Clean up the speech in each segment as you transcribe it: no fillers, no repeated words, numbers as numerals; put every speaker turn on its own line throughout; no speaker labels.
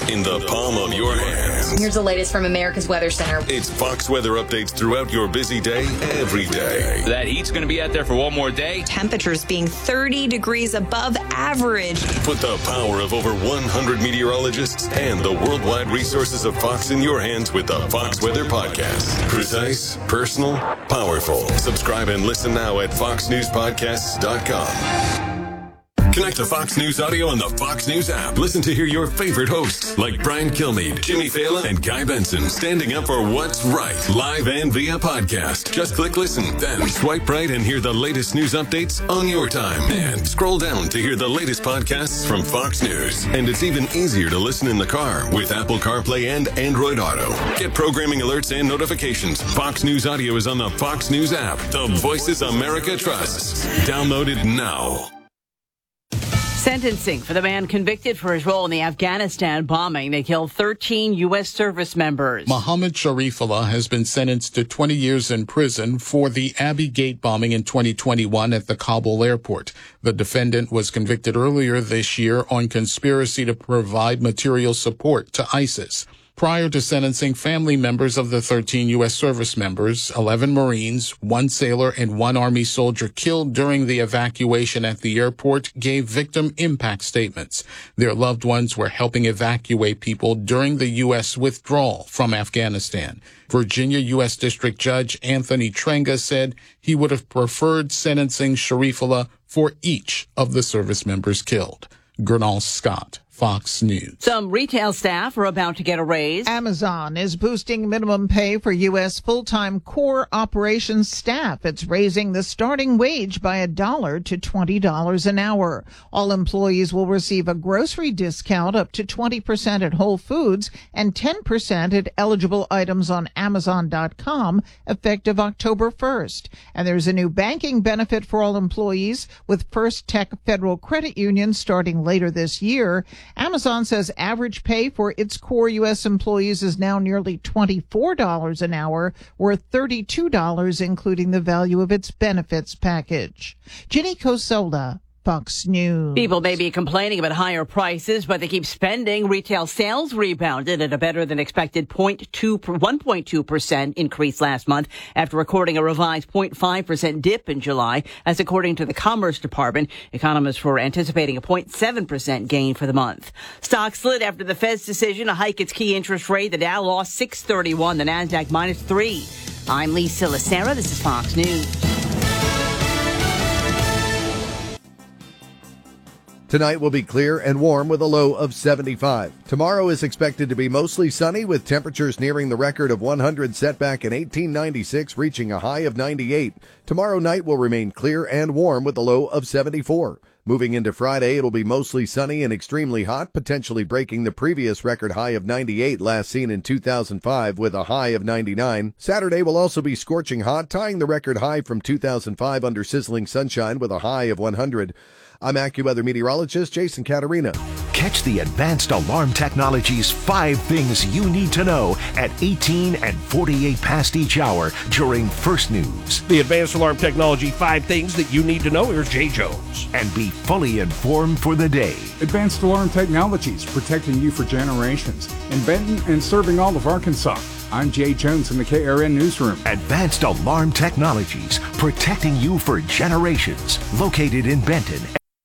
in the palm of your hands.
Here's the latest from America's Weather Center.
It's Fox weather updates throughout your busy day, every day.
That heat's going to be out there for one more day.
Temperatures being 30 degrees above average.
Put the power of over 100 meteorologists and the worldwide resources of Fox in your hands with the Fox Weather Podcast. Precise, personal, powerful. Subscribe and listen now at foxnewspodcasts.com. Connect to Fox News Audio on the Fox News app. Listen to hear your favorite hosts like Brian Kilmeade, Jimmy Fallon, and Guy Benson standing up for what's right, live and via podcast. Just click listen, then swipe right and hear the latest news updates on your time. And scroll down to hear the latest podcasts from Fox News. And it's even easier to listen in the car with Apple CarPlay and Android Auto. Get programming alerts and notifications. Fox News Audio is on the Fox News app. The voices America trusts. Download it now.
Sentencing for the man convicted for his role in the Afghanistan bombing. They killed 13 U.S. service members.
Mohammed Sharifullah has been sentenced to 20 years in prison for the Abbey Gate bombing in 2021 at the Kabul airport. The defendant was convicted earlier this year on conspiracy to provide material support to ISIS. Prior to sentencing, family members of the 13 U.S. service members, 11 Marines, 1 sailor, and 1 Army soldier killed during the evacuation at the airport gave victim impact statements. Their loved ones were helping evacuate people during the U.S. withdrawal from Afghanistan. Virginia U.S. District Judge Anthony Trenga said he would have preferred sentencing Sharifullah for each of the service members killed. Gernal Scott, Fox News.
Some retail staff are about to get a raise.
Amazon is boosting minimum pay for U.S. full-time core operations staff. It's raising the starting wage by $1 to $20 an hour. All employees will receive a grocery discount up to 20% at Whole Foods and 10% at eligible items on Amazon.com effective October 1st. And there's a new banking benefit for all employees with First Tech Federal Credit Union starting later this year. Amazon says average pay for its core U.S. employees is now nearly $24 an hour, worth $32, including the value of its benefits package. Ginny Cosola, Fox News.
People may be complaining about higher prices, but they keep spending. Retail sales rebounded at a better than expected 1.2% increase last month after recording a revised 0.5% dip in July. That's according to the Commerce Department. Economists were anticipating a 0.7% gain for the month. Stocks slid after the Fed's decision to hike its key interest rate. The Dow lost 631, the Nasdaq -3. I'm Lisa Lacera. This is Fox News.
Tonight will be clear and warm with a low of 75. Tomorrow is expected to be mostly sunny with temperatures nearing the record of 100 set back in 1896, reaching a high of 98. Tomorrow night will remain clear and warm with a low of 74. Moving into Friday, it'll be mostly sunny and extremely hot, potentially breaking the previous record high of 98 last seen in 2005 with a high of 99. Saturday will also be scorching hot, tying the record high from 2005 under sizzling sunshine with a high of 100. I'm AccuWeather meteorologist Jason Caterina.
Catch the Advanced Alarm Technology's 5 Things You Need to Know at 18 and 48 past each hour during First News.
The Advanced Alarm Technology 5 Things That You Need to Know. Here's Jay Jones.
And be fully informed for the day.
Advanced Alarm Technologies, protecting you for generations. In Benton and serving all of Arkansas. I'm Jay Jones in the KRN Newsroom.
Advanced Alarm Technologies, protecting you for generations. Located in Benton.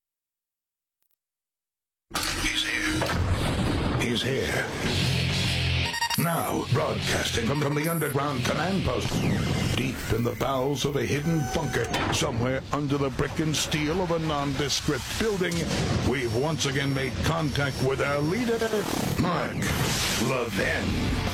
He's here. Now, broadcasting from the underground command post, deep in the bowels of a hidden bunker, somewhere under the brick and steel of a nondescript building, we've once again made contact with our leader, Mark Levin.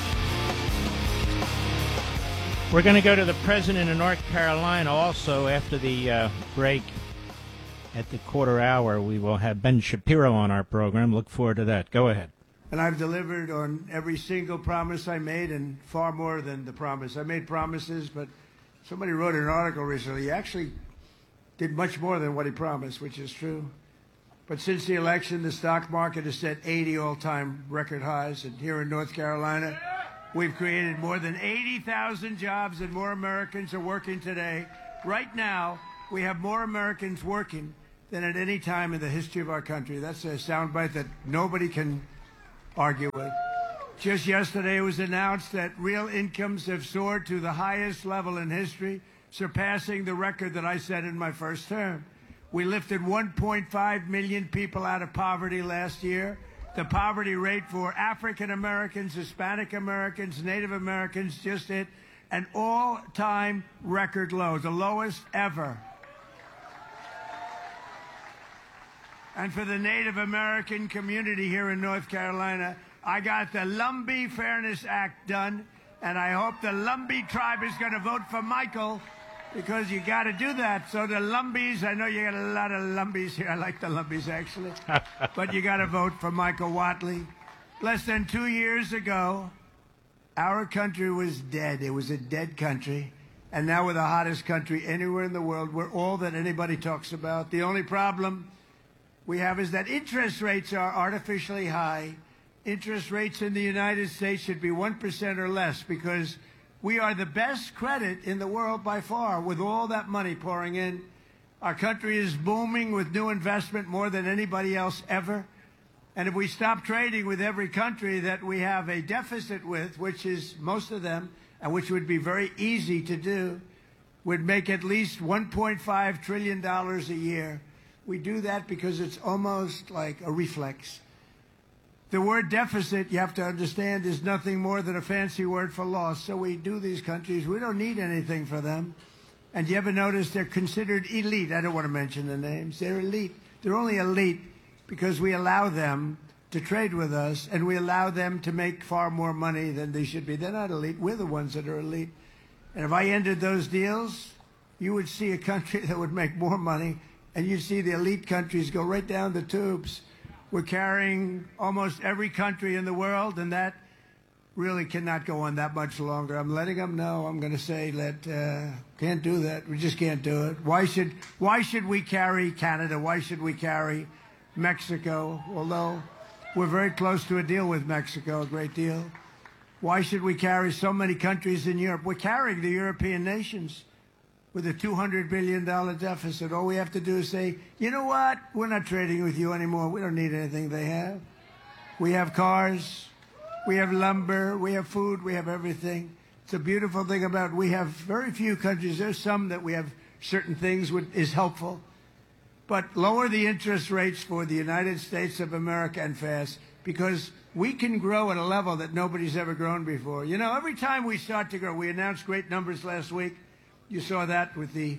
We're going to go to the president of North Carolina also after the break. At the quarter hour, we will have Ben Shapiro on our program. Look forward to that. Go ahead.
And I've delivered on every single promise I made and far more than the promise. I made promises, but somebody wrote an article recently. He actually did much more than what he promised, which is true. But since the election, the stock market has set 80 all-time record highs. And here in North Carolina, we've created more than 80,000 jobs and more Americans are working today. Right now, we have more Americans working than at any time in the history of our country. That's a soundbite that nobody can argue with. Just yesterday it was announced that real incomes have soared to the highest level in history, surpassing the record that I set in my first term. We lifted 1.5 million people out of poverty last year. The poverty rate for African Americans, Hispanic Americans, Native Americans just hit an all-time record low, the lowest ever. And for the Native American community here in North Carolina, I got the Lumbee Fairness Act done, and I hope the Lumbee tribe is going to vote for Michael, because you got to do that. So the Lumbees, I know you got a lot of Lumbees here. I like the Lumbees, actually. But you got to vote for Michael Whatley. Less than 2 years ago, our country was dead. It was a dead country. And now we're the hottest country anywhere in the world. We're all that anybody talks about. The only problem we have is that interest rates are artificially high. Interest rates in the United States should be 1% or less, because we are the best credit in the world by far. With all that money pouring in, our country is booming with new investment more than anybody else ever. And if we stop trading with every country that we have a deficit with, which is most of them, and which would be very easy to do, would make at least $1.5 trillion a year. We do that because it's almost like a reflex. The word deficit, you have to understand, is nothing more than a fancy word for loss. So we do these countries. We don't need anything for them. And you ever notice they're considered elite? I don't want to mention the names. They're elite. They're only elite because we allow them to trade with us, and we allow them to make far more money than they should be. They're not elite. We're the ones that are elite. And if I ended those deals, you would see a country that would make more money, and you'd see the elite countries go right down the tubes. We're carrying almost every country in the world, and that really cannot go on that much longer. I'm letting them know. I'm going to say that can't do that. We just can't do it. Why should we carry Canada? Why should we carry Mexico? Although we're very close to a deal with Mexico, a great deal. Why should we carry so many countries in Europe? We're carrying the European nations with a $200 billion deficit. All we have to do is say, you know what? We're not trading with you anymore. We don't need anything they have. We have cars. We have lumber. We have food. We have everything. It's a beautiful thing about we have very few countries. There's some that we have certain things which is helpful. But lower the interest rates for the United States of America and fast, because we can grow at a level that nobody's ever grown before. You know, every time we start to grow, we announced great numbers last week. You saw that with the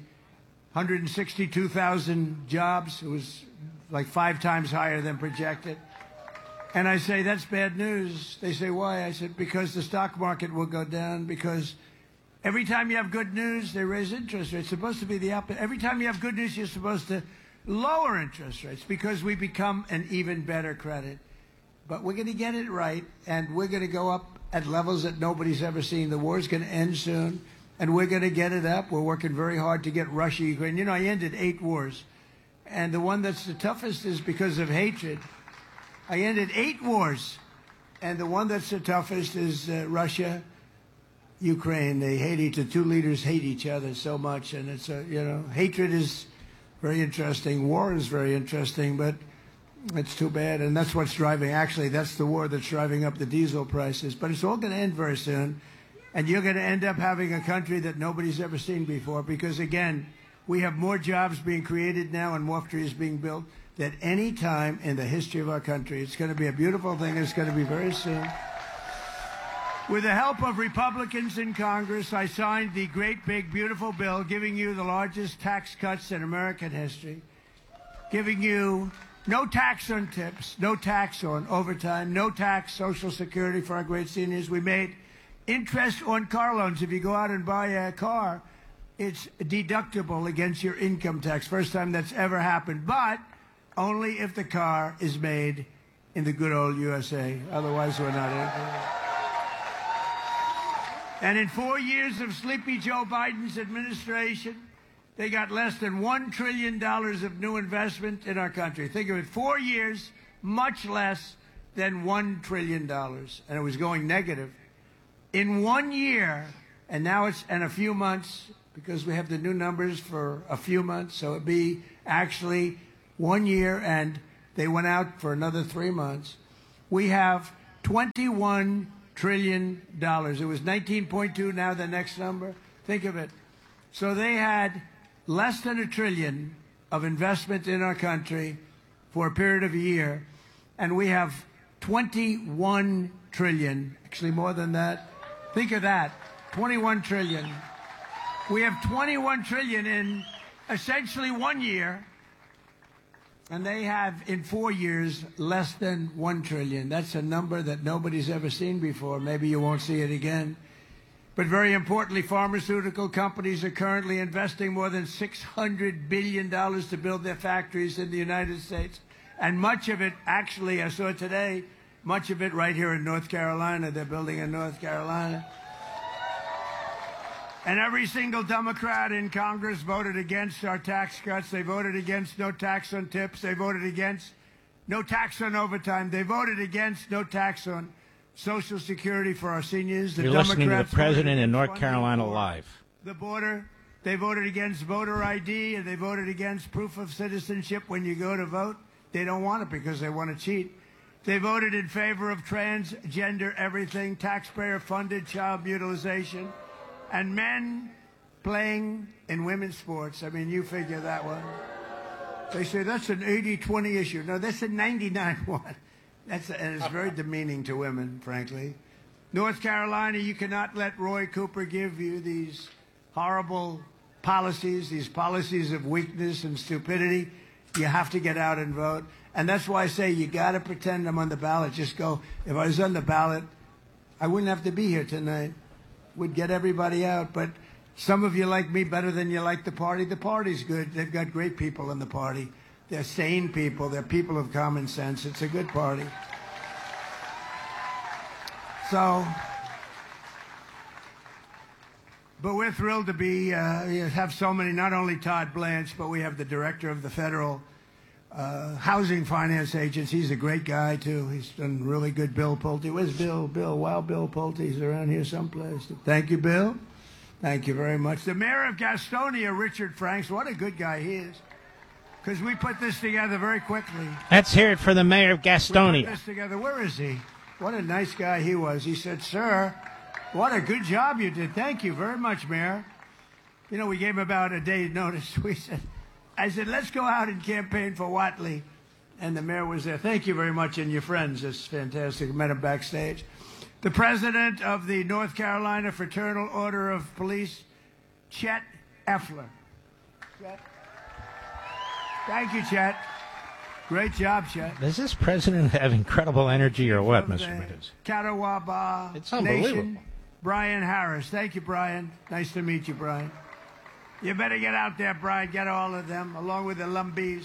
162,000 jobs. It was like 5 times higher than projected. And I say, that's bad news. They say, why? I said, because the stock market will go down, because every time you have good news, they raise interest rates. It's supposed to be the opposite. Every time you have good news, you're supposed to lower interest rates, because we become an even better credit. But we're going to get it right, and we're going to go up at levels that nobody's ever seen. The war's going to end soon. And we're going to get it up. We're working very hard to get Russia, Ukraine. You know, I ended 8 wars. And the one that's the toughest is because of hatred. I ended 8 wars. And the one that's the toughest is Russia, Ukraine. They hate each other. 2 leaders hate each other so much. And it's, you know, hatred is very interesting. War is very interesting, but it's too bad. And that's what's driving, actually, that's the war that's driving up the diesel prices. But it's all going to end very soon. And you're going to end up having a country that nobody's ever seen before, because, again, we have more jobs being created now and more factories being built than any time in the history of our country. It's going to be a beautiful thing. It's going to be very soon. With the help of Republicans in Congress, I signed the great, big, beautiful bill giving you the largest tax cuts in American history, giving you no tax on tips, no tax on overtime, no tax Social Security for our great seniors. We made interest on car loans. If you go out and buy a car, it's deductible against your income tax. First time that's ever happened, but only if the car is made in the good old USA. Otherwise, we're not in. And in 4 years of Sleepy Joe Biden's administration, they got less than $1 trillion of new investment in our country. Think of it, 4 years, much less than $1 trillion. And it was going negative. In 1 year, and now it's in a few months, because we have the new numbers for a few months, so it'd be actually 1 year, and they went out for another 3 months. We have $21 trillion. It was 19.2, now the next number. Think of it. So they had less than $1 trillion of investment in our country for a period of a year, and we have 21 trillion, actually more than that. Think of that, 21 trillion. We have 21 trillion in essentially 1 year, and they have in 4 years less than 1 trillion. That's a number that nobody's ever seen before. Maybe you won't see it again. But very importantly, pharmaceutical companies are currently investing more than $600 billion to build their factories in the United States. And much of it, actually, I saw it today, much of it right here in North Carolina. They're building in North Carolina. And every single Democrat in Congress voted against our tax cuts. They voted against no tax on tips. They voted against no tax on overtime. They voted against no tax on Social Security for our seniors.
You're listening to the president in North Carolina live.
The border. They voted against voter ID, and they voted against proof of citizenship when you go to vote. They don't want it because they want to cheat. They voted in favor of transgender everything, taxpayer-funded child mutilization, and men playing in women's sports. I mean, you figure that one. They say that's an 80-20 issue. No, that's a 99-1. And it's very demeaning to women, frankly. North Carolina, you cannot let Roy Cooper give you these horrible policies, these policies of weakness and stupidity. You have to get out and vote. And that's why I say you got to pretend I'm on the ballot. Just go, if I was on the ballot, I wouldn't have to be here tonight. Would get everybody out. But some of you like me better than you like the party. The party's good. They've got great people in the party. They're sane people. They're people of common sense. It's a good party. So, but we're thrilled to be, have so many, not only Todd Blanche, but we have the director of the Federal Housing Finance Agency. He's a great guy, too. He's done really good. Bill Pulte. Where's Bill? Wow, Bill Pulte's around here someplace. Thank you, Bill. Thank you very much. The mayor of Gastonia, Richard Franks. What a good guy he is. Because we put this together very quickly.
Let's hear it for the mayor of Gastonia.
We put this together. Where is he? What a nice guy he was. He said, sir, what a good job you did. Thank you very much, Mayor. You know, we gave him about a day's notice. I said, let's go out and campaign for Whatley. And the mayor was there. Thank you very much, and your friends. It's fantastic. I met him backstage. The president of the North Carolina Fraternal Order of Police, Chet Effler. Chet. Thank you, Chet. Great job, Chet.
Does this president have incredible energy or what, Mr. Meadows?
Catawba
It's unbelievable.
Nation, Brian Harris. Thank you, Brian. Nice to meet you, Brian. You better get out there, Brian. Get all of them, along with the Lumbees.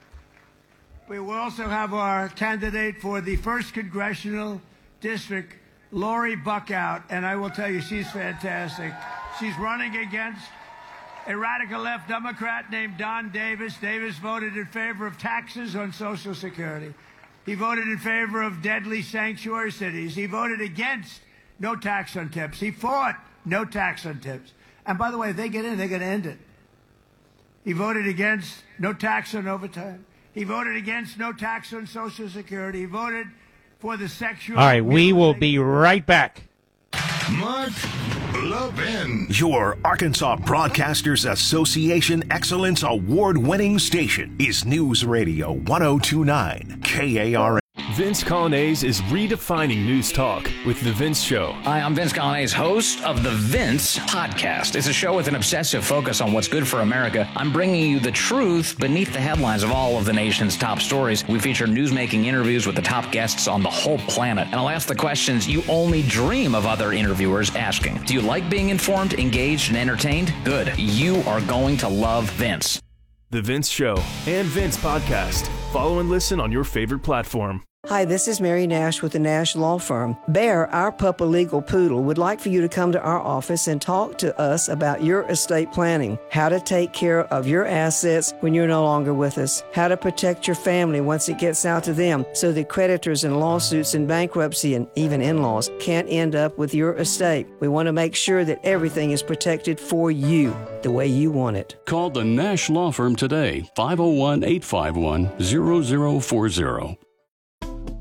We will also have our candidate for the 1st Congressional District, Lori Buckout, and I will tell you, she's fantastic. She's running against a radical left Democrat named Don Davis. Davis voted in favor of taxes on Social Security. He voted in favor of deadly sanctuary cities. He voted against no tax on tips. He fought no tax on tips. And by the way, if they get in, they're going to end it. He voted against no tax on overtime. He voted against no tax on Social Security. He voted for the sexual...
All right, we will be right back.
Mark Levin.
Your Arkansas Broadcasters Association Excellence Award-winning station is News Radio 1029 KARN.
Vince Colonnese is redefining news talk with The Vince Show.
Hi, I'm Vince Colonnese, host of The Vince Podcast. It's a show with an obsessive focus on what's good for America. I'm bringing you the truth beneath the headlines of all of the nation's top stories. We feature newsmaking interviews with the top guests on the whole planet. And I'll ask the questions you only dream of other interviewers asking. Do you like being informed, engaged, and entertained? Good. You are going to love Vince.
The Vince Show and Vince Podcast. Follow and listen on your favorite platform.
Hi, this is Mary Nash with the Nash Law Firm. Bear, our Puppa Legal Poodle, would like for you to come to our office and talk to us about your estate planning, how to take care of your assets when you're no longer with us, how to protect your family once it gets out to them so that creditors and lawsuits and bankruptcy and even in-laws can't end up with your estate. We want to make sure that everything is protected for you the way you want it.
Call the Nash Law Firm today, 501-851-0040.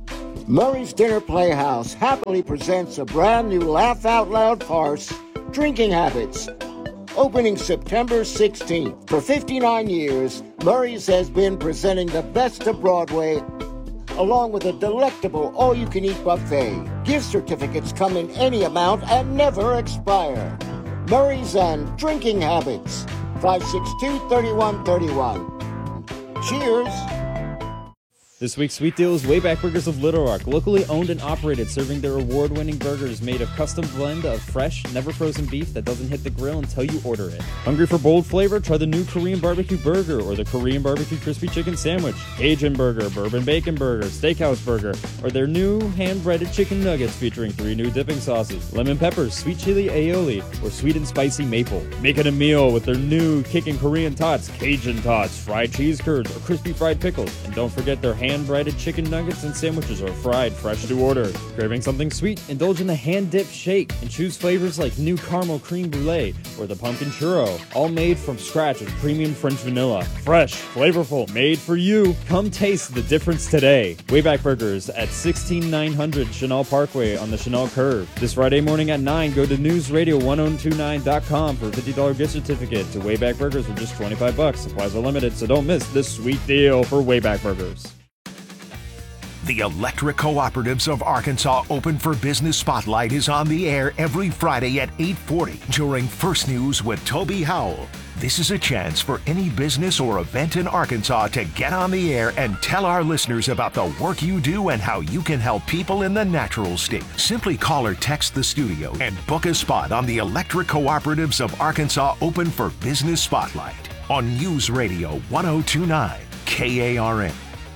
Murray's Dinner Playhouse happily presents a brand new laugh-out-loud farce, Drinking Habits. Opening September 16th. For 59 years, Murray's has been presenting the best of Broadway, along with a delectable all-you-can-eat buffet. Gift certificates come in any amount and never expire. Murray's and Drinking Habits. 562-3131. Cheers!
This week's sweet deal is Wayback Burgers of Little Rock, locally owned and operated, serving their award-winning burgers made of custom blend of fresh, never frozen beef that doesn't hit the grill until you order it. Hungry for bold flavor? Try the new Korean barbecue burger or the Korean barbecue crispy chicken sandwich, Cajun burger, bourbon bacon burger, steakhouse burger, or their new hand-breaded chicken nuggets featuring 3 new dipping sauces, lemon pepper, sweet chili aioli, or sweet and spicy maple. Make it a meal with their new kickin' Korean tots, Cajun tots, fried cheese curds, or crispy fried pickles. And don't forget their hand-breaded chicken nuggets and sandwiches are fried fresh to order. Craving something sweet? Indulge in the hand-dipped shake and choose flavors like new caramel creme brulee or the pumpkin churro, all made from scratch with premium French vanilla. Fresh, flavorful, made for you. Come taste the difference today. Wayback Burgers at 16900 Chenal Parkway on the Chenal Curve. This Friday morning at 9, go to newsradio1029.com for a $50 gift certificate to Wayback Burgers for just $25. Supplies are limited, so don't miss this sweet deal for Wayback Burgers.
The Electric Cooperatives of Arkansas Open for Business Spotlight is on the air every Friday at 8:40 during First News with Toby Howell. This is a chance for any business or event in Arkansas to get on the air and tell our listeners about the work you do and how you can help people in the natural state. Simply call or text the studio and book a spot on the Electric Cooperatives of Arkansas Open for Business Spotlight on News Radio 1029 KARN.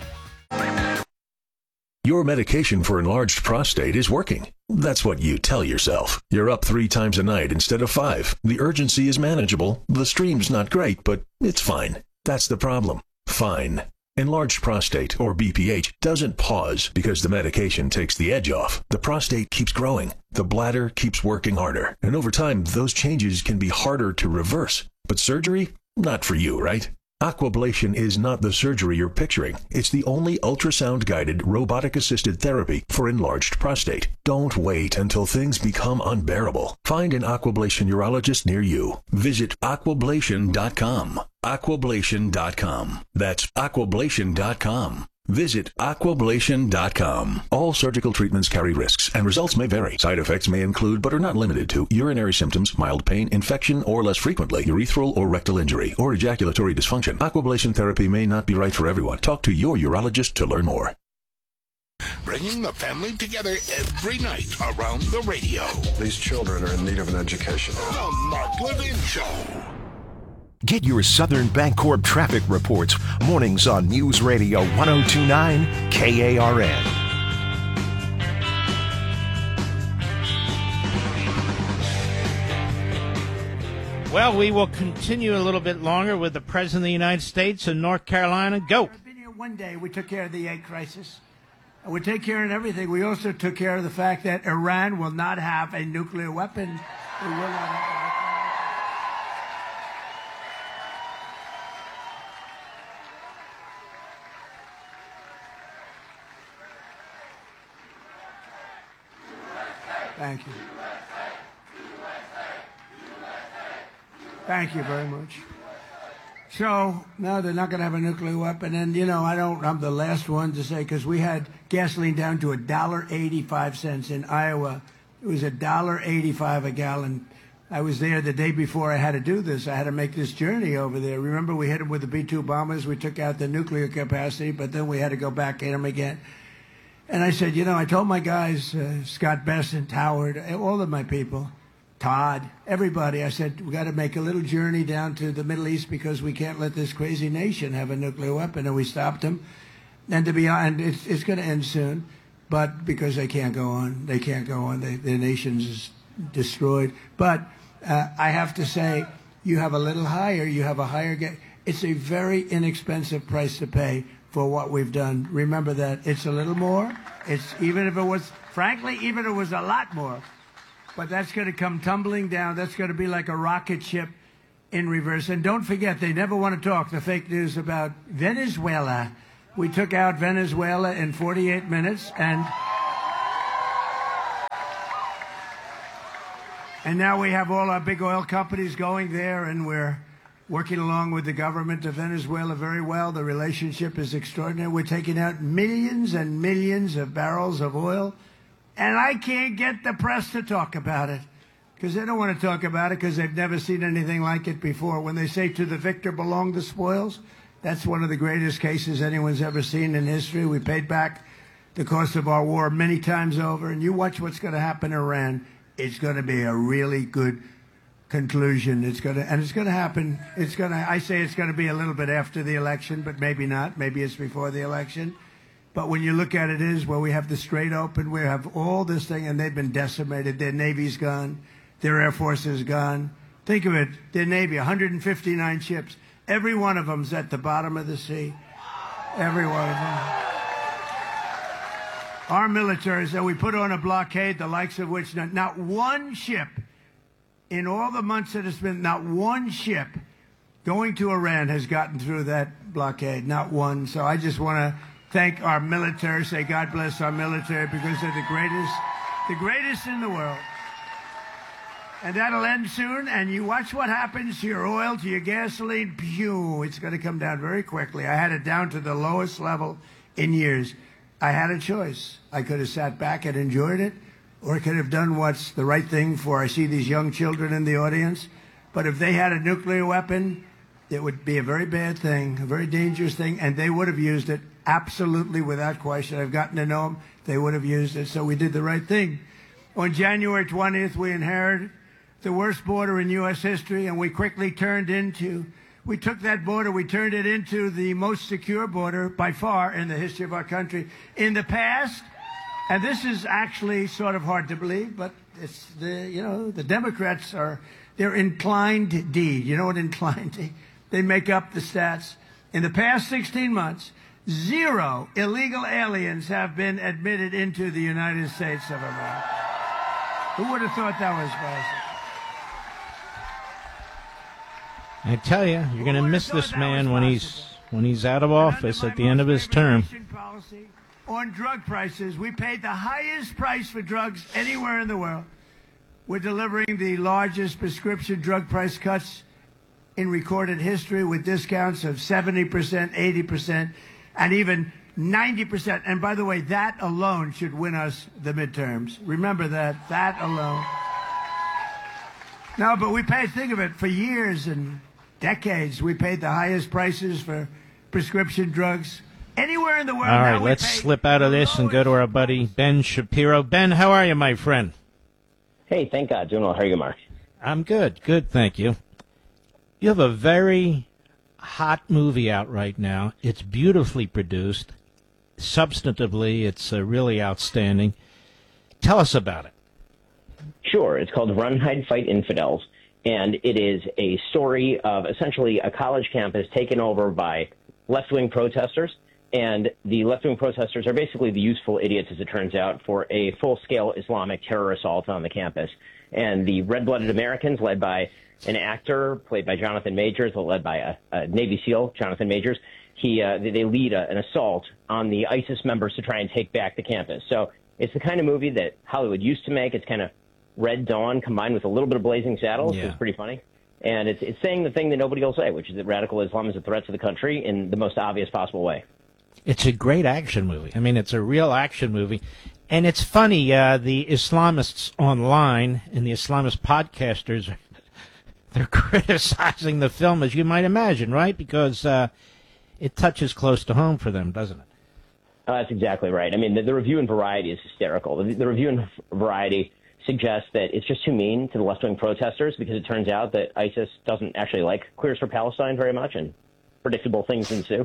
Your medication for enlarged prostate is working. That's what you tell yourself. You're up 3 times a night instead of 5. The urgency is manageable. The stream's not great, but it's fine. That's the problem. Fine. Enlarged prostate, or BPH, doesn't pause because the medication takes the edge off. The prostate keeps growing. The bladder keeps working harder. And over time, those changes can be harder to reverse. But surgery? Not for you, right? Aquablation is not the surgery you're picturing. It's the only ultrasound-guided, robotic-assisted therapy for enlarged prostate. Don't wait until things become unbearable. Find an Aquablation urologist near you. Visit aquablation.com. Aquablation.com. That's aquablation.com. Visit aquablation.com. All surgical treatments carry risks, and results may vary. Side effects may include, but are not limited to, urinary symptoms, mild pain, infection, or less frequently, urethral or rectal injury, or ejaculatory dysfunction. Aquablation therapy may not be right for everyone. Talk to your urologist to learn more.
Bringing the family together every night around the radio.
These children are in need of an education.
The Mark Levin Show.
Get your Southern Bancorp traffic reports mornings on News Radio 1029 KARN.
Well, we will continue a little bit longer with the President of the United States in North Carolina. Go.
I've been here one day. We took care of the egg crisis. We take care of everything. We also took care of the fact that Iran will not have a nuclear weapon. We will not have a Thank you. Thank you very much. So, no, they're not going to have a nuclear weapon. And, you know, I'm the last one to say, because we had gasoline down to $1.85 in Iowa. It was $1.85 a gallon. I was there the day before I had to do this. I had to make this journey over there. Remember, we hit them with the B-2 bombers. We took out the nuclear capacity, but then we had to go back in them again. And I said, you know, I told my guys, Scott Bessent, Howard, all of my people, Todd, everybody, I said, we got to make a little journey down to the Middle East because we can't let this crazy nation have a nuclear weapon. And we stopped them. And to be honest, it's going to end soon, but because they can't go on. They can't go on. Their nation's destroyed. But I have to say, you have a little higher. You have a higher it's a very inexpensive price to pay for what we've done. Remember that. It's a little more. Even if it was a lot more. But that's going to come tumbling down. That's going to be like a rocket ship in reverse. And don't forget, they never want to talk, the fake news about Venezuela. We took out Venezuela in 48 minutes, and now we have all our big oil companies going there, and we're working along with the government of Venezuela very well. The relationship is extraordinary. We're taking out millions and millions of barrels of oil, and I can't get the press to talk about it because they don't want to talk about it because they've never seen anything like it before. When they say to the victor belong the spoils, that's one of the greatest cases anyone's ever seen in history. We paid back the cost of our war many times over, and you watch what's going to happen in Iran. It's going to be a really good conclusion. It's going to happen. I say it's going to be a little bit after the election, but maybe not. Maybe it's before the election. But when you look at it, we have the Strait open, we have all this thing, and they've been decimated. Their Navy's gone. Their Air Force is gone. Think of it. Their Navy, 159 ships. Every one of them's at the bottom of the sea. Every one of them. Our military, so we put on a blockade, the likes of which not one ship, in all the months that it's been, not one ship going to Iran has gotten through that blockade. Not one. So I just want to thank our military, say God bless our military, because they're the greatest in the world. And that'll end soon, and you watch what happens to your oil, to your gasoline. Pew, it's going to come down very quickly. I had it down to the lowest level in years. I had a choice. I could have sat back and enjoyed it, or I could have done what's the right thing for, I see these young children in the audience. But if they had a nuclear weapon, it would be a very bad thing, a very dangerous thing, and they would have used it absolutely without question. I've gotten to know them. They would have used it, so we did the right thing. On January 20th, we inherited the worst border in U.S. history, and we quickly we took that border, we turned it into the most secure border by far in the history of our country. In the past, and this is actually sort of hard to believe, but it's the Democrats they're inclined D. You know what inclined D? They make up the stats. In the past 16 months, 0 illegal aliens have been admitted into the United States of America. Who would have thought that was possible?
I tell you, you're going to miss this man when he's out of office at the end of his term.
On drug prices, we paid the highest price for drugs anywhere in the world. We're delivering the largest prescription drug price cuts in recorded history with discounts of 70%, 80%, and even 90%. And by the way, that alone should win us the midterms. Remember that alone. No, but we paid, think of it, for years and decades, we paid the highest prices for prescription drugs anywhere in the world.
All right, let's slip out of this and go to our buddy Ben Shapiro. Ben, how are you, my friend?
Hey, thank God. Doing well. How are you, Mark?
I'm good. Good, thank you. You have a very hot movie out right now. It's beautifully produced. Substantively, it's really outstanding. Tell us about it.
Sure. It's called Run, Hide, Fight, Infidels. And it is a story of essentially a college campus taken over by left-wing protesters. And the left-wing protesters are basically the useful idiots, as it turns out, for a full-scale Islamic terror assault on the campus. And the red-blooded Americans, led by an actor played by Jonathan Majors, led by a Navy SEAL, Jonathan Majors, they lead an assault on the ISIS members to try and take back the campus. So it's the kind of movie that Hollywood used to make. It's kind of Red Dawn combined with a little bit of Blazing Saddles. Yeah. It's pretty funny. And it's saying the thing that nobody will say, which is that radical Islam is a threat to the country in the most obvious possible way.
It's a great action movie. I mean, it's a real action movie. And it's funny, the Islamists online and the Islamist podcasters, they're criticizing the film, as you might imagine, right? Because it touches close to home for them, doesn't it?
That's exactly right. I mean, the review in Variety is hysterical. The review in Variety suggests that it's just too mean to the left-wing protesters because it turns out that ISIS doesn't actually like Queers for Palestine very much, and predictable things ensue.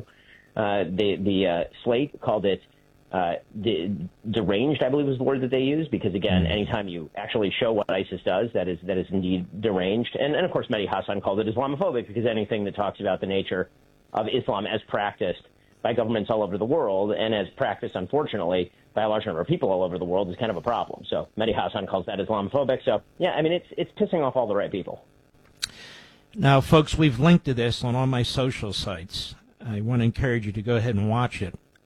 The Slate called it deranged, I believe was the word that they used, because, again, anytime you actually show what ISIS does, that is indeed deranged. And of course, Mehdi Hasan called it Islamophobic, because anything that talks about the nature of Islam as practiced by governments all over the world and as practiced, unfortunately, by a large number of people all over the world is kind of a problem. So Mehdi Hasan calls that Islamophobic. So, yeah, I mean, it's pissing off all the right people.
Now, folks, we've linked to this on all my social sites. I want to encourage you to go ahead and watch it.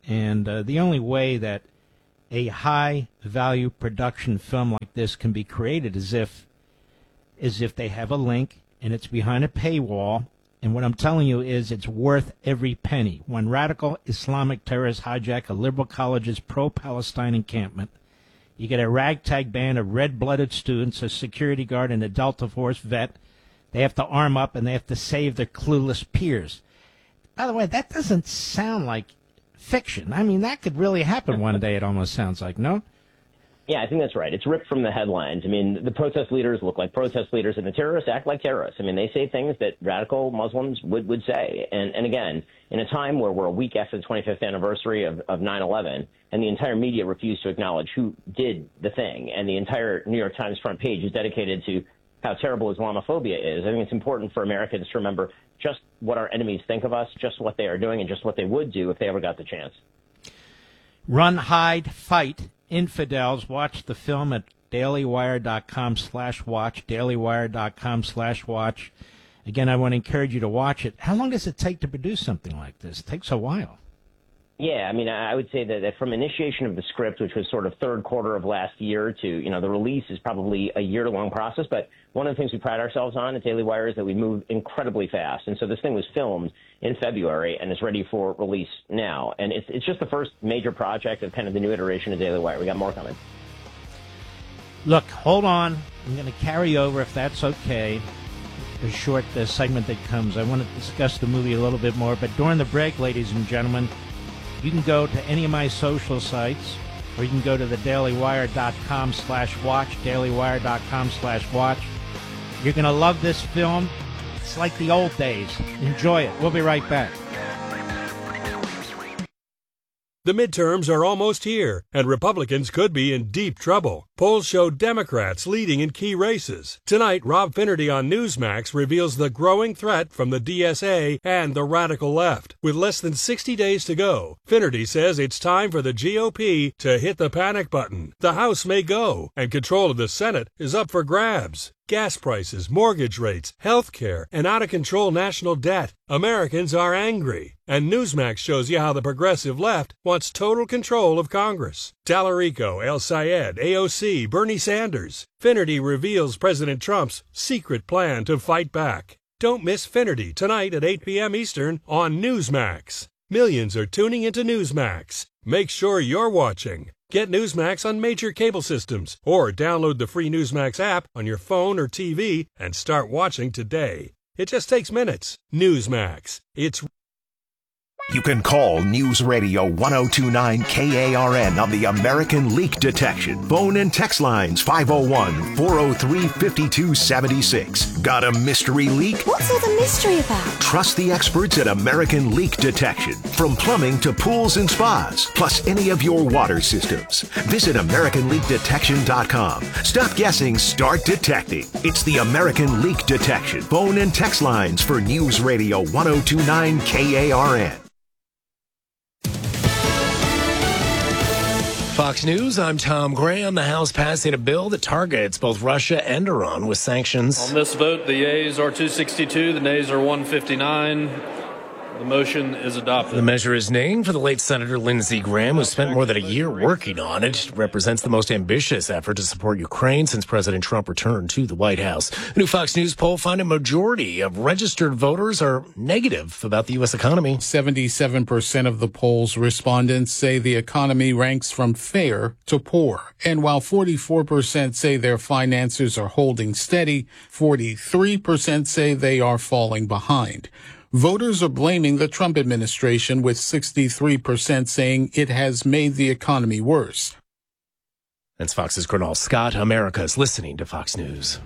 And the only way that a high-value production film like this can be created is if they have a link and it's behind a paywall. And what I'm telling you is it's worth every penny. When radical Islamic terrorists hijack a liberal college's pro-Palestine encampment, you get a ragtag band of red-blooded students, a security guard, and a Delta Force vet. They have to arm up, and they have to save their clueless peers. By the way, that doesn't sound like fiction. I mean, that could really happen one day, it almost sounds like, no?
Yeah, I think that's right. It's ripped from the headlines. I mean, the protest leaders look like protest leaders, and the terrorists act like terrorists. I mean, they say things that radical Muslims would say. And again, in a time where we're a week after the 25th anniversary of 9/11, and the entire media refused to acknowledge who did the thing, and the entire New York Times front page is dedicated to how terrible Islamophobia is, I think it's important for Americans to remember just what our enemies think of us, just what they are doing, and just what they would do if they ever got the chance.
Run, hide, fight. Infidels. Watch the film at dailywire.com/watch, dailywire.com/watch. Again, I want to encourage you to watch it. How long does it take to produce something like this? It takes a while.
Yeah, I mean, I would say that from initiation of the script, which was sort of third quarter of last year, to, the release is probably a year-long process. But one of the things we pride ourselves on at Daily Wire is that we move incredibly fast. And so this thing was filmed in February and is ready for release now. And it's just the first major project of kind of the new iteration of Daily Wire. We got more coming.
Look, hold on. I'm going to carry over, if that's okay, the short segment that comes. I want to discuss the movie a little bit more. But during the break, ladies and gentlemen, you can go to any of my social sites, or you can go to the dailywire.com/watch, dailywire.com/watch. You're going to love this film. It's like the old days. Enjoy it. We'll be right back.
The midterms are almost here, and Republicans could be in deep trouble. Polls show Democrats leading in key races. Tonight, Rob Finnerty on Newsmax reveals the growing threat from the DSA and the radical left. With less than 60 days to go, Finnerty says it's time for the GOP to hit the panic button. The House may go, and control of the Senate is up for grabs. Gas prices, mortgage rates, health care, and out-of-control national debt. Americans are angry. And Newsmax shows you how the progressive left wants total control of Congress. Tallarico, El Sayed, AOC, Bernie Sanders. Finnerty reveals President Trump's secret plan to fight back. Don't miss Finnerty tonight at 8 p.m. Eastern on Newsmax. Millions are tuning into Newsmax. Make sure you're watching. Get Newsmax on major cable systems or download the free Newsmax app on your phone or TV and start watching today. It just takes minutes. Newsmax. It's
You can call News Radio 1029 KARN on the American Leak Detection. Phone and text lines 501-403-5276. Got a mystery leak?
What's all the mystery about?
Trust the experts at American Leak Detection. From plumbing to pools and spas, plus any of your water systems. Visit AmericanLeakDetection.com. Stop guessing, start detecting. It's the American Leak Detection. Phone and text lines for News Radio 1029 KARN.
Fox News, I'm Tom Graham. The House passing a bill that targets both Russia and Iran with sanctions.
On this vote, the yeas are 262, the nays are 159. The motion is adopted.
The measure is named for the late Senator Lindsey Graham, who spent more than a year working on it. It represents the most ambitious effort to support Ukraine since President Trump returned to the White House. A new Fox News poll found a majority of registered voters are negative about the U.S. economy.
77% of the poll's respondents say the economy ranks from fair to poor. And while 44% say their finances are holding steady, 43% say they are falling behind. Voters are blaming the Trump administration, with 63% saying it has made the economy worse.
That's Fox's Gernal Scott. America's listening to Fox News.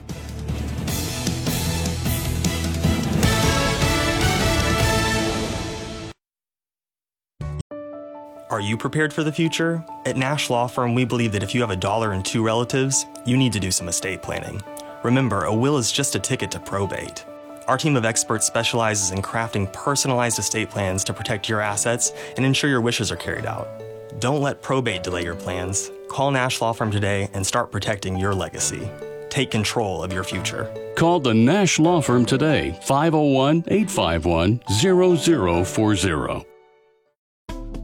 Are you prepared for the future? At Nash Law Firm, we believe that if you have $1 and 2 relatives, you need to do some estate planning. Remember, a will is just a ticket to probate. Our team of experts specializes in crafting personalized estate plans to protect your assets and ensure your wishes are carried out. Don't let probate delay your plans. Call Nash Law Firm today and start protecting your legacy. Take control of your future.
Call the Nash Law Firm today, 501-851-0040.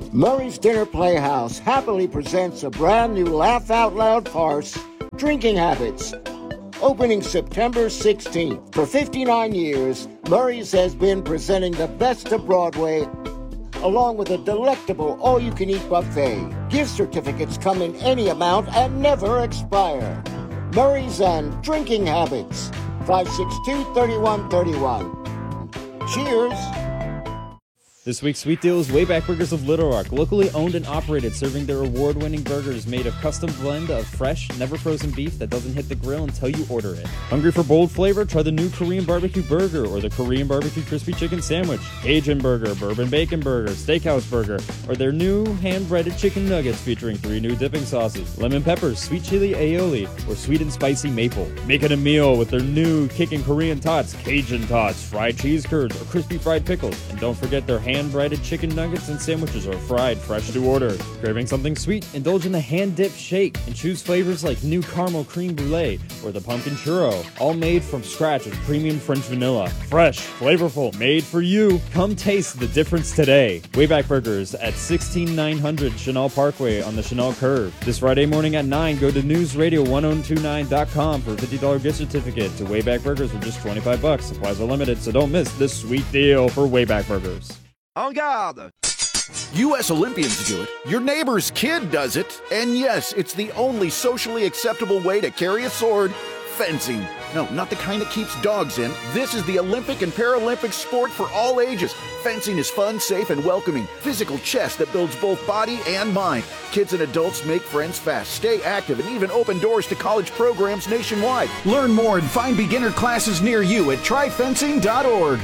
Murray's Dinner Playhouse happily presents a brand new laugh-out-loud farce, Drinking Habits. Opening September 16th. For 59 years, Murray's has been presenting the best of Broadway, along with a delectable all-you-can-eat buffet. Gift certificates come in any amount and never expire. Murray's and Drinking Habits. 562-3131. Cheers!
This week's sweet deal is Wayback Burgers of Little Rock, locally owned and operated, serving their award-winning burgers made of custom blend of fresh, never frozen beef that doesn't hit the grill until you order it. Hungry for bold flavor? Try the new Korean barbecue burger or the Korean barbecue crispy chicken sandwich, Cajun burger, bourbon bacon burger, steakhouse burger, or their new hand-breaded chicken nuggets featuring 3 new dipping sauces, lemon pepper, sweet chili aioli, or sweet and spicy maple. Make it a meal with their new kickin' Korean tots, Cajun tots, fried cheese curds, or crispy fried pickles. And don't forget their hand-breaded chicken nuggets and sandwiches are fried fresh to order. Craving something sweet? Indulge in the hand-dipped shake and choose flavors like new caramel creme brulee or the pumpkin churro, all made from scratch with premium French vanilla. Fresh, flavorful, made for you. Come taste the difference today. Wayback Burgers at 16900 Chenal Parkway on the Chenal Curve. This Friday morning at 9, go to newsradio1029.com for a $50 gift certificate to Wayback Burgers for just $25. Supplies are limited, so don't miss this sweet deal for Wayback Burgers.
En garde! U.S. Olympians do it. Your neighbor's kid does it. And yes, it's the only socially acceptable way to carry a sword. Fencing. No, not the kind that keeps dogs in. This is the Olympic and Paralympic sport for all ages. Fencing is fun, safe, and welcoming. Physical chess that builds both body and mind. Kids and adults make friends fast, stay active, and even open doors to college programs nationwide.
Learn more and find beginner classes near you at tryfencing.org.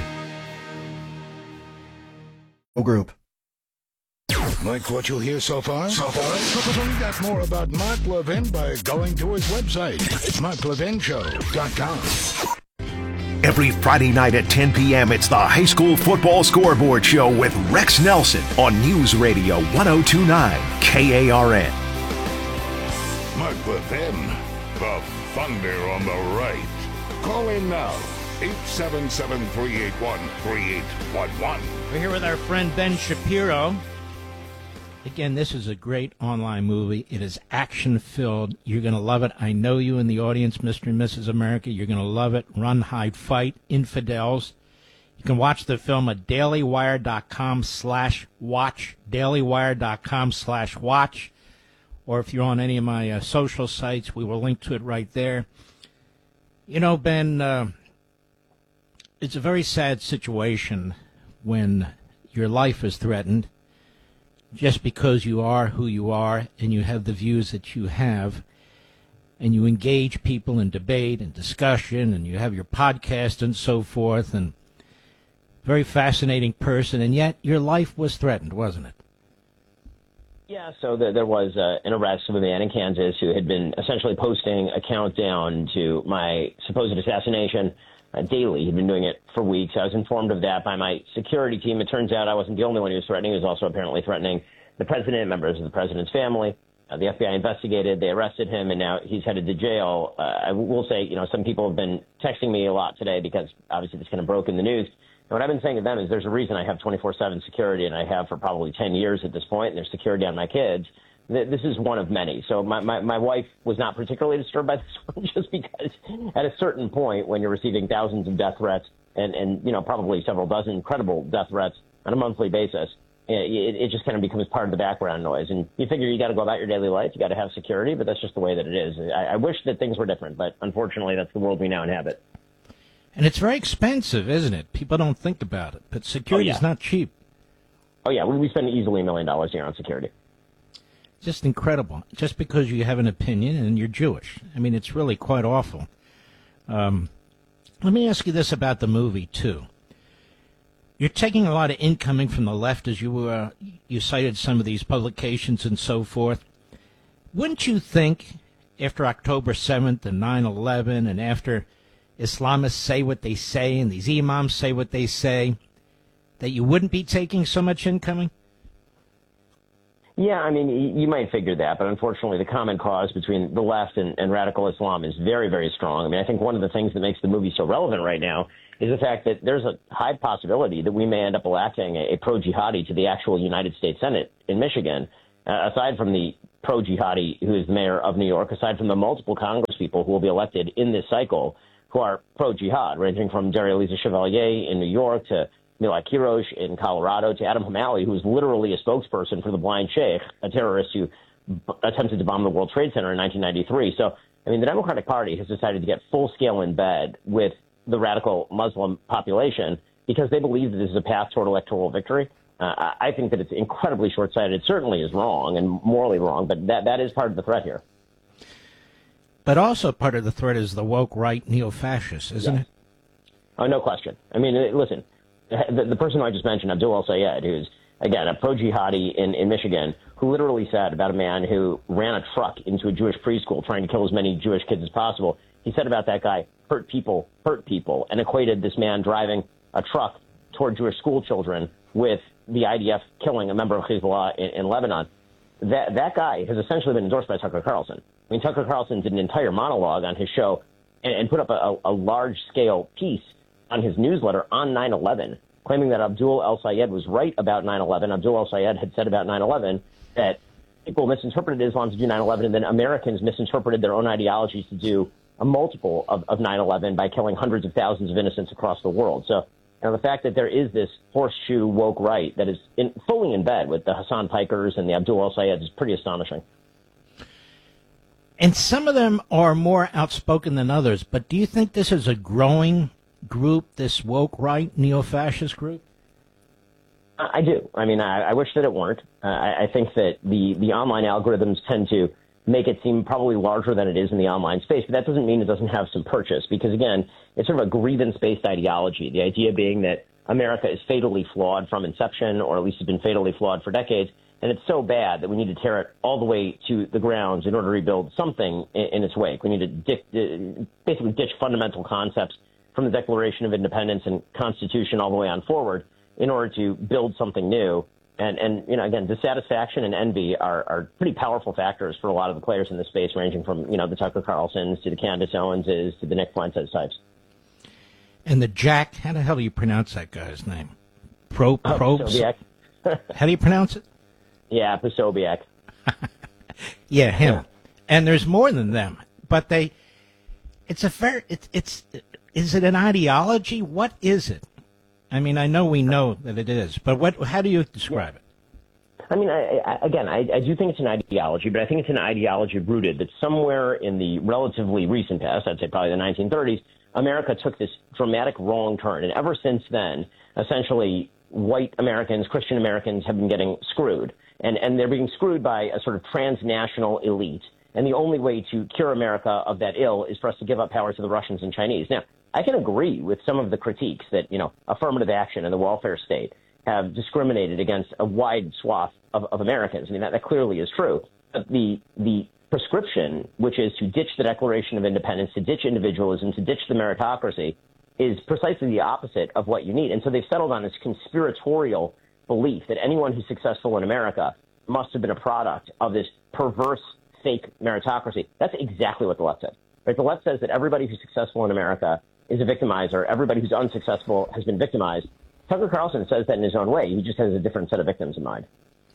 Group.
Like what you hear so far? Find out more about Mark Levin by going to his website, marklevinshow.com.
Every Friday night at 10 p.m., it's the High School Football Scoreboard Show with Rex Nelson on News Radio 1029 KARN.
Mark Levin, the thunder on the right. Call in now. 877-381-3811.
We're here with our friend Ben Shapiro. Again, this is a great online movie. It is action-filled. You're going to love it. I know you in the audience, Mr. and Mrs. America. You're going to love it. Run, Hide, Fight, Infidels. You can watch the film at dailywire.com/watch, dailywire.com/watch. Or if you're on any of my social sites, we will link to it right there. You know, Ben, it's a very sad situation when your life is threatened just because you are who you are and you have the views that you have, and you engage people in debate and discussion, and you have your podcast and so forth, and very fascinating person, and yet your life was threatened, wasn't it?
Yeah, so there was an arrest of a man in Kansas who had been essentially posting a countdown to my supposed assassination daily. He'd been doing it for weeks. I was informed of that by my security team. It turns out I wasn't the only one he was threatening. He was also apparently threatening the president, members of the president's family. The FBI investigated. They arrested him, and now he's headed to jail. I will say, you know, some people have been texting me a lot today because obviously this kind of broke in the news. And what I've been saying to them is there's a reason I have 24/7 security, and I have for probably 10 years at this point, and there's security on my kids. This is one of many. So my wife was not particularly disturbed by this one, just because at a certain point when you're receiving thousands of death threats and you know, probably several dozen credible death threats on a monthly basis, it just kind of becomes part of the background noise. And you figure you got to go about your daily life. You got to have security, but that's just the way that it is. I wish that things were different, but unfortunately that's the world we now inhabit.
And it's very expensive, isn't it? People don't think about it, but security is not cheap.
Oh, yeah. We spend easily $1 million a year on security.
Just incredible. Just because you have an opinion and you're Jewish. I mean, it's really quite awful. Let me ask you this about the movie, too. You're taking a lot of incoming from the left, as you cited some of these publications and so forth. Wouldn't you think, after October 7th and 9/11, and after Islamists say what they say and these imams say what they say, that you wouldn't be taking so much incoming?
Yeah, I mean, you might figure that, but unfortunately the common cause between the left and radical Islam is very, very strong. I mean, I think one of the things that makes the movie so relevant right now is the fact that there's a high possibility that we may end up electing a pro-jihadi to the actual United States Senate in Michigan, aside from the pro-jihadi who is the mayor of New York, aside from the multiple Congress people who will be elected in this cycle who are pro-jihad, ranging from Darya-Lisa Chevalier in New York to Mila Kirosh in Colorado to Adam Hamali, who is literally a spokesperson for the Blind Sheikh, a terrorist who attempted to bomb the World Trade Center in 1993. So, I mean, the Democratic Party has decided to get full-scale in bed with the radical Muslim population because they believe that this is a path toward electoral victory. I think that it's incredibly short-sighted. It certainly is wrong and morally wrong, but that is part of the threat here.
But also part of the threat is the woke right neo-fascists, isn't it?
Oh, no question. I mean, listen, the person I just mentioned, Abdul El-Sayed, who's, again, a pro-jihadi in Michigan, who literally said about a man who ran a truck into a Jewish preschool trying to kill as many Jewish kids as possible, he said about that guy, hurt people, and equated this man driving a truck toward Jewish school children with the IDF killing a member of Hezbollah in Lebanon. That guy has essentially been endorsed by Tucker Carlson. I mean, Tucker Carlson did an entire monologue on his show and put up a large-scale piece on his newsletter on 9/11, claiming that Abdul El-Sayed was right about 9/11. Abdul El-Sayed had said about 9/11 that people misinterpreted Islam to do 9/11, and then Americans misinterpreted their own ideologies to do a multiple of 9/11 by killing hundreds of thousands of innocents across the world. So, you know, the fact that there is this horseshoe woke right that is fully in bed with the Hassan Pikers and the Abdul El-Sayeds is pretty astonishing.
And some of them are more outspoken than others, but do you think this is a growing group, this woke right neo-fascist group?
I do. I mean, I wish that it weren't. I think that the online algorithms tend to make it seem probably larger than it is in the online space, but that doesn't mean it doesn't have some purchase, because, again, it's sort of a grievance-based ideology, the idea being that America is fatally flawed from inception, or at least has been fatally flawed for decades, and it's so bad that we need to tear it all the way to the grounds in order to rebuild something in its wake. We need to basically ditch fundamental concepts from the Declaration of Independence and Constitution all the way on forward in order to build something new. And you know, again, dissatisfaction and envy are pretty powerful factors for a lot of the players in this space, ranging from, you know, the Tucker Carlsons to the Candace Owenses to the Nick Fuentes types.
And the Jack, how the hell do you pronounce that guy's name? Probes? How do you pronounce it?
Yeah, Posobiec.
Yeah, him. Yeah. And there's more than them, but is it an ideology? What is it? I mean, I know we know that it is, but how do you describe it?
I mean, I do think it's an ideology, but I think it's an ideology rooted that somewhere in the relatively recent past, I'd say probably the 1930s, America took this dramatic wrong turn. And ever since then, essentially, white Americans, Christian Americans have been getting screwed. And they're being screwed by a sort of transnational elite. And the only way to cure America of that ill is for us to give up power to the Russians and Chinese. Now, I can agree with some of the critiques that, you know, affirmative action and the welfare state have discriminated against a wide swath of Americans. I mean, that clearly is true. But the prescription, which is to ditch the Declaration of Independence, to ditch individualism, to ditch the meritocracy, is precisely the opposite of what you need. And so they've settled on this conspiratorial belief that anyone who's successful in America must have been a product of this perverse, fake meritocracy. That's exactly what the left says. Right? The left says that everybody who's successful in America is a victimizer. Everybody who's unsuccessful has been victimized. Tucker Carlson says that in his own way. He just has a different set of victims in mind.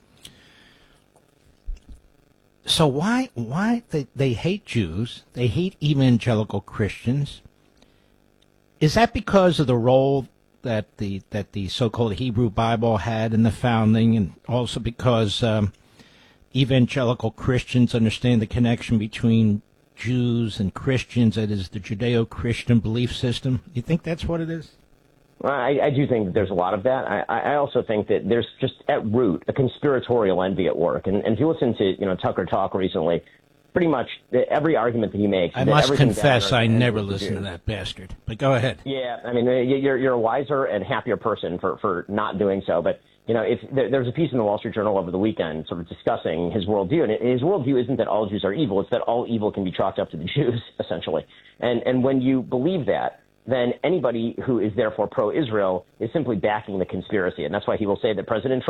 So why they hate Jews? They hate evangelical Christians. Is that because of the role that the so-called Hebrew Bible had in the founding, and also because evangelical Christians understand the connection between Jews and Christians, that is the Judeo-Christian belief system? You think that's what it is?
Well, I do think that there's a lot of that. I also think that there's just at root a conspiratorial envy at work. And if you listen to, you know, Tucker talk recently, pretty much every argument that he makes.
I must confess, I never listened to that bastard. But go ahead.
Yeah, I mean, you're a wiser and happier person for not doing so. But, you know, there's a piece in the Wall Street Journal over the weekend sort of discussing his worldview. And his worldview isn't that all Jews are evil. It's that all evil can be chalked up to the Jews, essentially. And when you believe that, then anybody who is therefore pro-Israel is simply backing the conspiracy. And that's why he will say that President Trump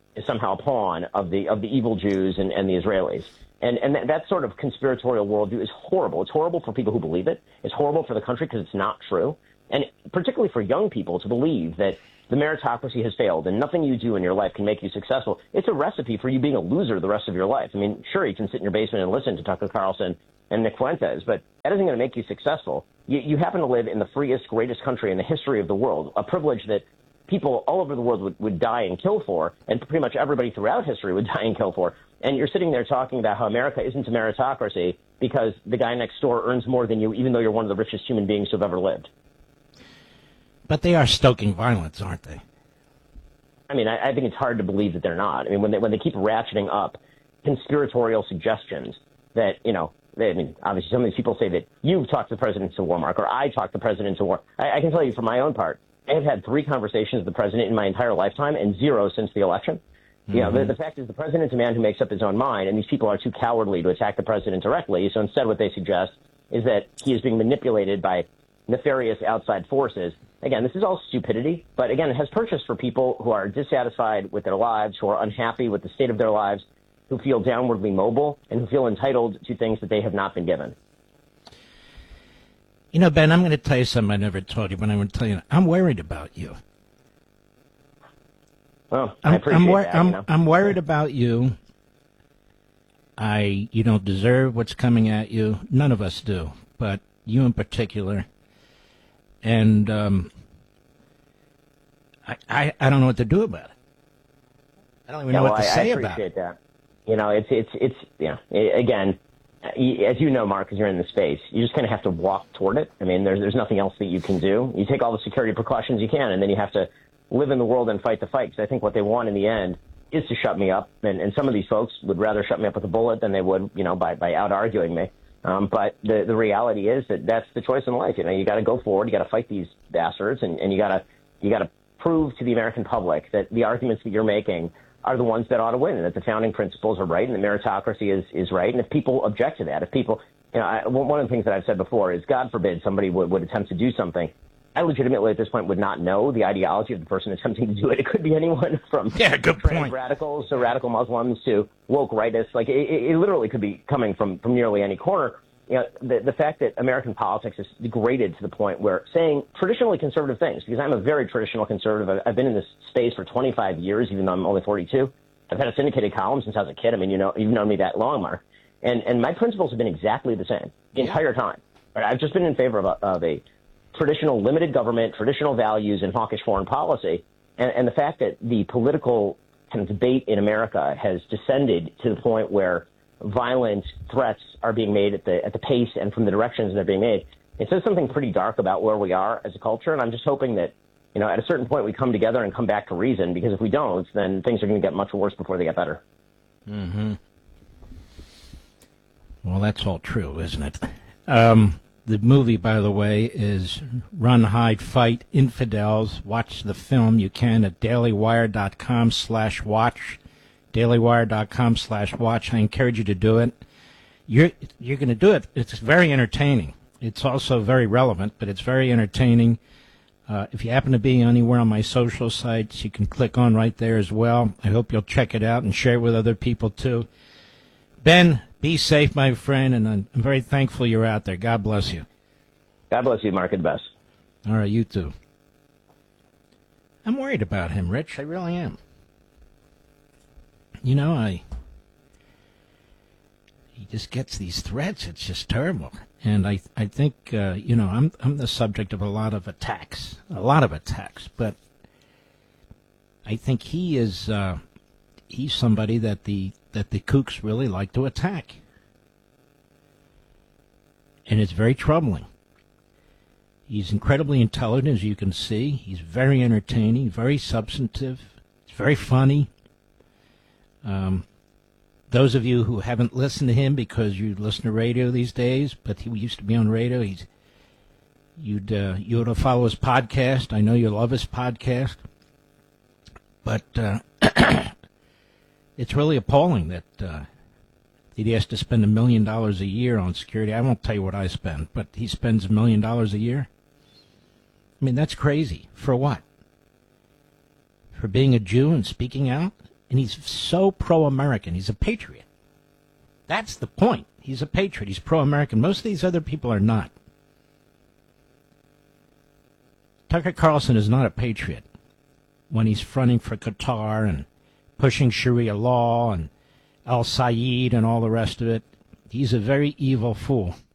is somehow a pawn of the evil Jews and the Israelis. And that sort of conspiratorial worldview is horrible. It's horrible for people who believe it. It's horrible for the country because it's not true. And particularly for young people to believe that the meritocracy has failed and nothing you do in your life can make you successful. It's a recipe for you being a loser the rest of your life. I mean, sure, you can sit in your basement and listen to Tucker Carlson and Nick Fuentes, but that isn't going to make you successful. You happen to live in the freest, greatest country in the history of the world, a privilege that people all over the world would die and kill for, and pretty much everybody throughout history would die and kill for. And you're sitting there talking about how America isn't a meritocracy because the guy next door earns more than you, even though you're one of the richest human beings who have ever lived.
But they are stoking violence, aren't they?
I mean, I think it's hard to believe that they're not. I mean, when they keep ratcheting up conspiratorial suggestions that, obviously some of these people say that you've talked the president to war, Mark, or I talked the president to war. I can tell you for my own part, I have had 3 conversations with the president in my entire lifetime and 0 since the election. Mm-hmm. The fact is the president's a man who makes up his own mind, and these people are too cowardly to attack the president directly. So instead what they suggest is that he is being manipulated by nefarious outside forces. Again, this is all stupidity, but again, it has purchase for people who are dissatisfied with their lives, who are unhappy with the state of their lives, who feel downwardly mobile, and who feel entitled to things that they have not been given.
You know, Ben, I'm going to tell you something I never told you, but I'm going to tell you, I'm worried about you.
Well, I appreciate that.
I'm worried about you. You don't deserve what's coming at you. None of us do, but you in particular. And I don't know what to do about it. I don't even know what to say about it.
I appreciate that. Again, as you know, Mark, because you're in the space, you just kind of have to walk toward it. I mean, there's nothing else that you can do. You take all the security precautions you can, and then you have to live in the world and fight the fight, because I think what they want in the end is to shut me up. And some of these folks would rather shut me up with a bullet than they would, by out-arguing me. But the reality is that that's the choice in life. You got to go forward. You got to fight these bastards, and you got to prove to the American public that the arguments that you're making are the ones that ought to win, and that the founding principles are right, and the meritocracy is right. And if people object to that, if people, one of the things that I've said before is, God forbid somebody would attempt to do something, I legitimately at this point would not know the ideology of the person attempting to do it. It could be anyone from radicals to radical Muslims to woke rightists. Like it literally could be coming from nearly any corner. The fact that American politics is degraded to the point where saying traditionally conservative things, because I'm a very traditional conservative. I've been in this space for 25 years, even though I'm only 42. I've had a syndicated column since I was a kid. I mean, you've known me that long, Mark. And my principles have been exactly the same the entire time. Right? I've just been in favor of a traditional limited government, traditional values, and hawkish foreign policy. And the fact that the political kind of debate in America has descended to the point where violent threats are being made at the pace and from the directions they're being made, it says something pretty dark about where we are as a culture. And I'm just hoping that, at a certain point we come together and come back to reason, because if we don't, then things are going to get much worse before they get better.
Mm-hmm. Well, that's all true, isn't it? The movie, by the way, is Run, Hide, Fight, Infidels. Watch the film. You can at dailywire.com/watch. dailywire.com/watch. I encourage you to do it. You're going to do it. It's very entertaining. It's also very relevant, but it's very entertaining. If you happen to be anywhere on my social sites, you can click on right there as well. I hope you'll check it out and share it with other people, too. Ben, be safe, my friend, and I'm very thankful you're out there. God bless you.
God bless you, Mark, and best.
All right, you too. I'm worried about him, Rich. I really am. He just gets these threats. It's just terrible. And I think, I'm the subject of a lot of attacks, but I think he is, he's somebody that the kooks really like to attack. And it's very troubling. He's incredibly intelligent, as you can see. He's very entertaining, very substantive. He's very funny. Those of you who haven't listened to him because you listen to radio these days, but he used to be on radio, you ought to follow his podcast. I know you love his podcast. But it's really appalling that he has to spend $1 million a year on security. I won't tell you what I spend, but he spends $1 million a year. I mean, that's crazy. For what? For being a Jew and speaking out? And he's so pro-American. He's a patriot. That's the point. He's a patriot. He's pro-American. Most of these other people are not. Tucker Carlson is not a patriot when he's fronting for Qatar and pushing Sharia law and Al-Sayed and all the rest of it. He's a very evil fool.